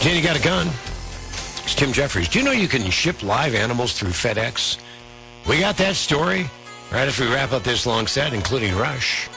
Jenny got a gun. It's Tim Jeffries. Do you know you can ship live animals through FedEx? We got that story right after we wrap up this long set, including Rush.